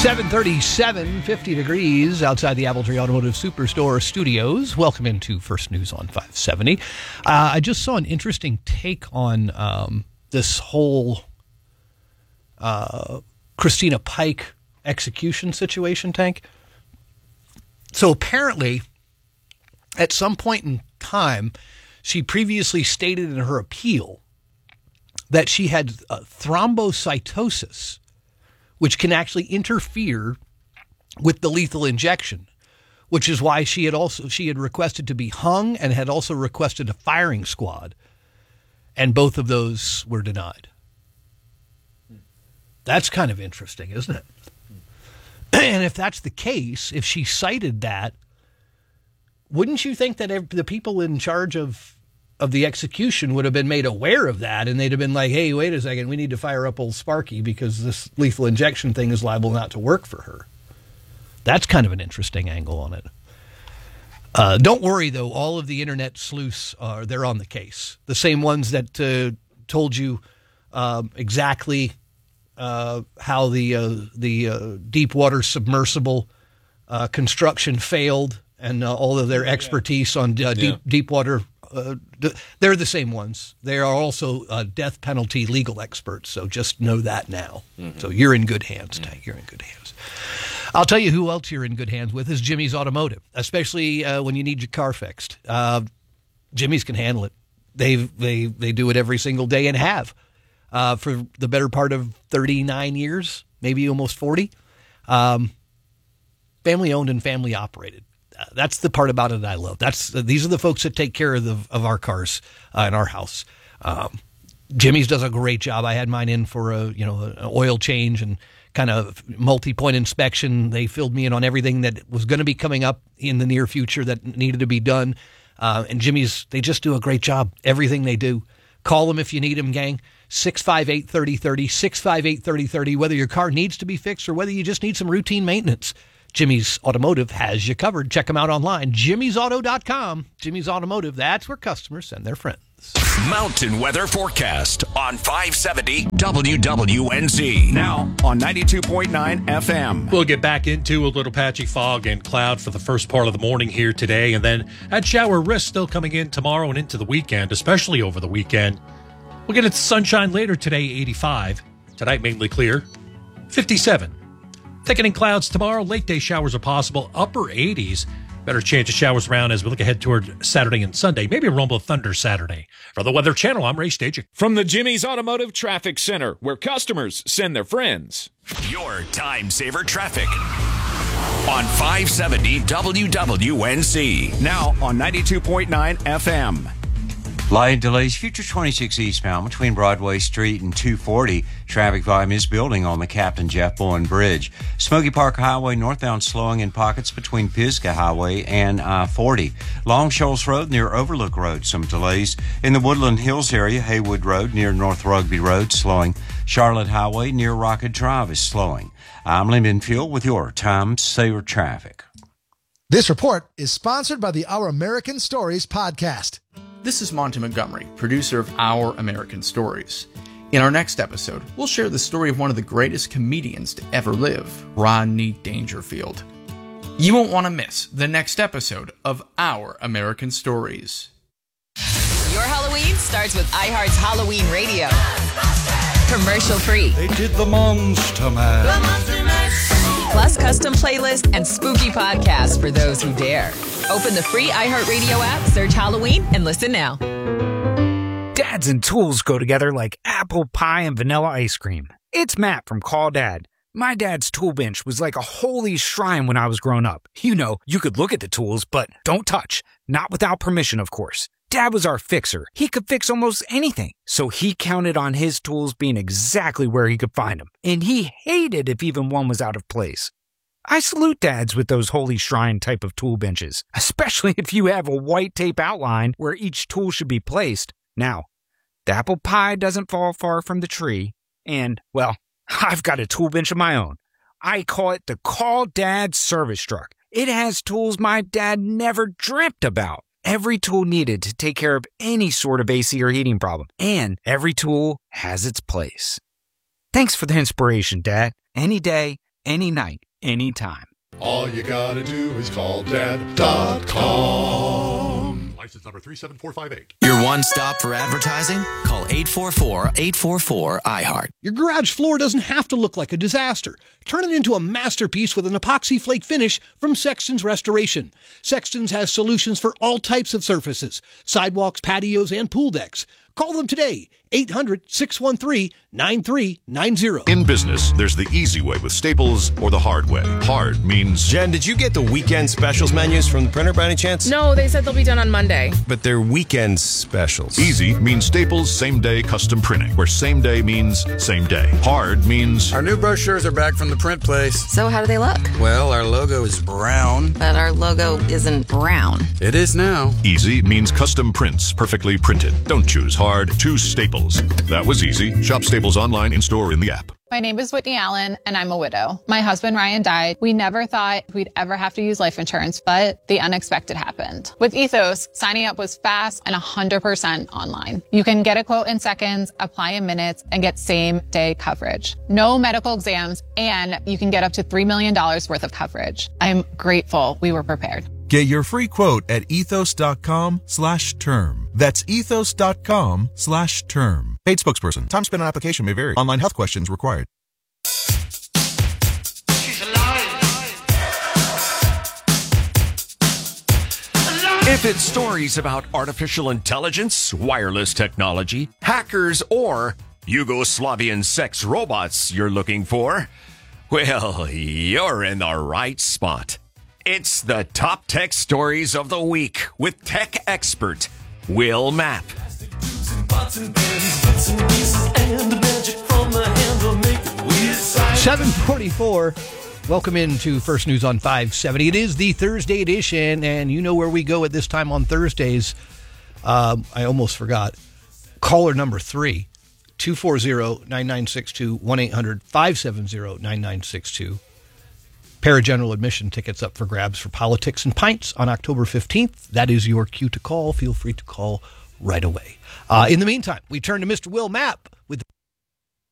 737, 50 degrees outside the Appletree Automotive Superstore studios. Welcome into First News on 570. I just saw an interesting take on this whole Christina Pike execution situation, Tank. So apparently, at some point in time, she previously stated in her appeal that she had thrombocytosis, which can actually interfere with the lethal injection, which is why she had requested to be hung and had also requested a firing squad, and both of those were denied. That's kind of interesting, isn't it? And if that's the case, if she cited that, wouldn't you think that the people in charge of the execution would have been made aware of that, and they'd have been like, hey, wait a second, we need to fire up old Sparky because this lethal injection thing is liable not to work for her. That's kind of an interesting angle on it. Don't worry, though. All of the internet sleuths, they're on the case. The same ones that told you exactly how the deep water submersible construction failed and all of their expertise on deep water. They're the same ones. They are also death penalty legal experts, so just know that now. Mm-hmm. So you're in good hands, Tank. You're in good hands. I'll tell you who else you're in good hands with is Jimmy's Automotive, especially when you need your car fixed. Jimmy's can handle it. They do it every single day and have for the better part of 39 years, maybe almost 40. Family owned and family operated. That's the part about it that I love. These are the folks that take care of our cars in our house. Jimmy's does a great job. I had mine in for an oil change and kind of multi-point inspection. They filled me in on everything that was going to be coming up in the near future that needed to be done. And Jimmy's, they just do a great job. Everything they do. Call them if you need them, gang. 658-3030, 658-3030, whether your car needs to be fixed or whether you just need some routine maintenance. Jimmy's Automotive has you covered. Check them out online, jimmysauto.com. Jimmy's Automotive, that's where customers send their friends. Mountain weather forecast on 570 WWNZ. Now on 92.9 FM. We'll get back into a little patchy fog and cloud for the first part of the morning here today, and then that shower risk still coming in tomorrow and into the weekend, especially over the weekend. We'll get into sunshine later today, 85. Tonight, mainly clear, 57. Thickening clouds tomorrow. Late day showers are possible. Upper 80s. Better chance of showers around as we look ahead toward Saturday and Sunday. Maybe a rumble of thunder Saturday. For the Weather Channel, I'm Ray Stajic. From the Jimmy's Automotive Traffic Center, where customers send their friends. Your time saver traffic on 570 WWNZ. Now on 92.9 FM. Light delays, Future 26 eastbound between Broadway Street and 240. Traffic volume is building on the Captain Jeff Bowen Bridge. Smoky Park Highway northbound slowing in pockets between Pisgah Highway and I-40. Long Shoals Road near Overlook Road, some delays. In the Woodland Hills area, Haywood Road near North Rugby Road, slowing. Charlotte Highway near Rocket Drive is slowing. I'm Lyndon Fuel with your time saver traffic. This report is sponsored by the Our American Stories podcast. This is Monty Montgomery, producer of Our American Stories. In our next episode, we'll share the story of one of the greatest comedians to ever live, Rodney Dangerfield. You won't want to miss the next episode of Our American Stories. Your Halloween starts with iHeart's Halloween Radio. Commercial free. They did the Monster Mash. Plus custom playlist and spooky podcasts for those who dare. Open the free iHeartRadio app, search Halloween, and listen now. Dads and tools go together like apple pie and vanilla ice cream. It's Matt from Call Dad. My dad's tool bench was like a holy shrine when I was growing up. You know, you could look at the tools, but don't touch. Not without permission, of course. Dad was our fixer. He could fix almost anything. So he counted on his tools being exactly where he could find them. And he hated if even one was out of place. I salute dads with those holy shrine type of tool benches, especially if you have a white tape outline where each tool should be placed. Now, the apple pie doesn't fall far from the tree, and, well, I've got a tool bench of my own. I call it the Call Dad Service Truck. It has tools my dad never dreamt about. Every tool needed to take care of any sort of AC or heating problem, and every tool has its place. Thanks for the inspiration, Dad. Any day, any night, anytime. All you gotta do is call dad.com. License number 37458. Your one stop for advertising? Call 844-844-iHeart. Your garage floor doesn't have to look like a disaster. Turn it into a masterpiece with an epoxy flake finish from Sexton's Restoration. Sexton's has solutions for all types of surfaces, sidewalks, patios, and pool decks. Call them today, 800-613-9390. In business, there's the easy way with Staples or the hard way. Hard means... Jen, did you get the weekend specials menus from the printer by any chance? No, they said they'll be done on Monday. But they're weekend specials. Easy means Staples same-day custom printing, where same day means same day. Hard means... Our new brochures are back from the print place. So how do they look? Well, our logo is brown. But our logo isn't brown. It is now. Easy means custom prints, perfectly printed. Don't choose hard, choose Staples. That was easy. Shop Staples online, in-store, in the app. My name is Whitney Allen, and I'm a widow. My husband, Ryan, died. We never thought we'd ever have to use life insurance, but the unexpected happened. With Ethos, signing up was fast and 100% online. You can get a quote in seconds, apply in minutes, and get same-day coverage. No medical exams, and you can get up to $3 million worth of coverage. I'm grateful we were prepared. Get your free quote at ethos.com/term. That's ethos.com/term. Paid spokesperson. Time spent on application may vary. Online health questions required. If it's stories about artificial intelligence, wireless technology, hackers, or Yugoslavian sex robots you're looking for, well, you're in the right spot. It's the top tech stories of the week with tech expert Will Mapp. 7:44. Welcome into First News on 570. It is the Thursday edition, and you know where we go at this time on Thursdays. I almost forgot. Caller number 3, 240-9962, 1-800-570-9962. Pair of general admission tickets up for grabs for Politics and Pints on October 15th. That is your cue to call. Feel free to call right away. In the meantime, we turn to Mr. Will Mapp with